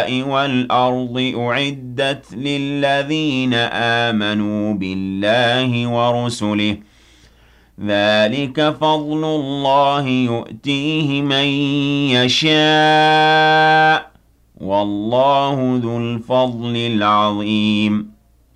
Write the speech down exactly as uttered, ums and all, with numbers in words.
السَّمَاءِ وَالْأَرْضِ أُعِدَّتْ لِلَّذِينَ آمَنُوا بِاللَّهِ وَرُسُلِهِ ۚ ذَٰلِكَ فَضْلُ اللَّهِ يُؤْتِيهِ مَن يَشَاءُ ۚ وَاللَّهُ ذُو الْفَضْلِ الْعَظِيمِ